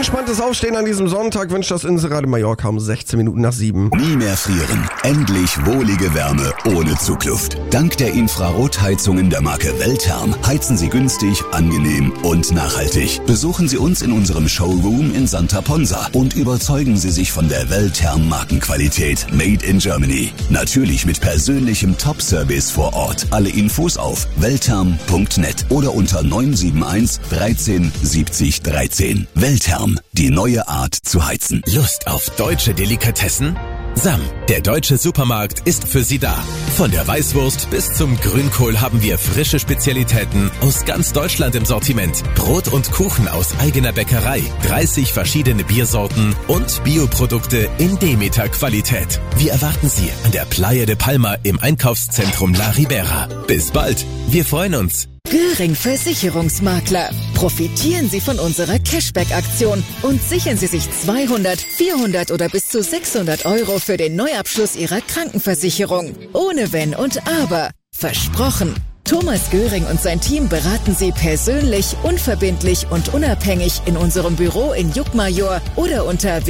entspanntes Aufstehen an diesem Sonntag wünscht das Inselradio Mallorca um 16 Minuten nach 7. Nie mehr frieren. Endlich wohlige Wärme ohne Zugluft. Dank der Infrarotheizungen der Marke Weltherm heizen Sie günstig, angenehm und nachhaltig. Besuchen Sie uns in unserem Showroom in Santa Ponsa und überzeugen Sie sich von der Weltherm Markenqualität. Made in Germany. Natürlich mit persönlichem Top-Service vor Ort. Alle Infos auf weltherm.net oder unter 971 13 70 13. Weltherm, die neue Art zu heizen. Lust auf deutsche Delikatessen? Sam, der deutsche Supermarkt, ist für Sie da. Von der Weißwurst bis zum Grünkohl haben wir frische Spezialitäten aus ganz Deutschland im Sortiment. Brot und Kuchen aus eigener Bäckerei, 30 verschiedene Biersorten und Bioprodukte in Demeter-Qualität. Wir erwarten Sie an der Playa de Palma im Einkaufszentrum La Ribera. Bis bald, wir freuen uns. Göring Versicherungsmakler. Profitieren Sie von unserer Cashback-Aktion und sichern Sie sich 200, 400 oder bis zu 600 Euro für den Neuabschluss Ihrer Krankenversicherung. Ohne Wenn und Aber. Versprochen. Thomas Göring und sein Team beraten Sie persönlich, unverbindlich und unabhängig in unserem Büro in Juckmajor oder unter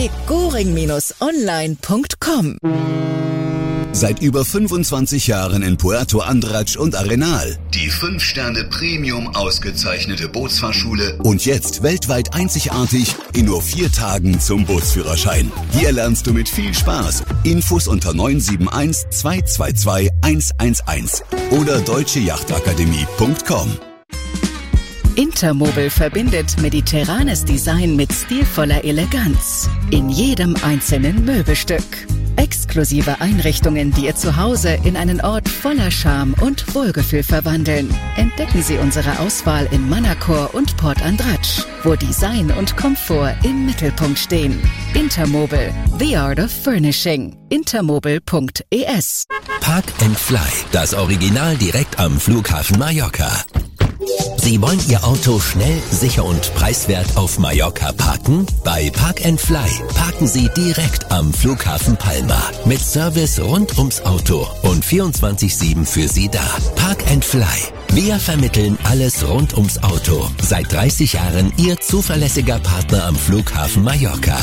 www.goring-online.com. Seit über 25 Jahren in Puerto Andratx und Arenal. Die 5-Sterne Premium ausgezeichnete Bootsfahrschule. Und jetzt weltweit einzigartig in nur 4 Tagen zum Bootsführerschein. Hier lernst du mit viel Spaß. Infos unter 971 222 111 oder deutschejachtakademie.com. Intermobil verbindet mediterranes Design mit stilvoller Eleganz. In jedem einzelnen Möbelstück. Exklusive Einrichtungen, die Ihr Zuhause in einen Ort voller Charme und Wohlgefühl verwandeln. Entdecken Sie unsere Auswahl in Manacor und Port Andratx, wo Design und Komfort im Mittelpunkt stehen. Intermobil, the art of furnishing. Intermobil.es. Park and Fly, das Original direkt am Flughafen Mallorca. Sie wollen Ihr Auto schnell, sicher und preiswert auf Mallorca parken? Bei Park and Fly parken Sie direkt am Flughafen Palma. Mit Service rund ums Auto und 24/7 für Sie da. Park and Fly. Wir vermitteln alles rund ums Auto. Seit 30 Jahren Ihr zuverlässiger Partner am Flughafen Mallorca.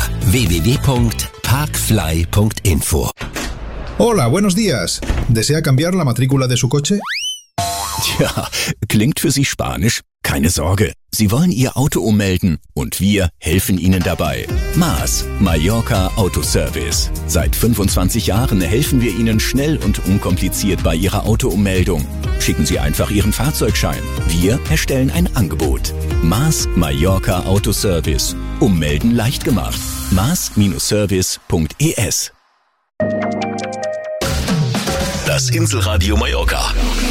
www.parkfly.info. Hola, buenos días. ¿Desea cambiar la matrícula de su coche? Tja, klingt für Sie Spanisch? Keine Sorge, Sie wollen Ihr Auto ummelden und wir helfen Ihnen dabei. MAS, Mallorca Autoservice. Seit 25 Jahren helfen wir Ihnen schnell und unkompliziert bei Ihrer Autoummeldung. Schicken Sie einfach Ihren Fahrzeugschein. Wir erstellen ein Angebot. MAS, Mallorca Autoservice. Ummelden leicht gemacht. mas-service.es. Das Inselradio Mallorca.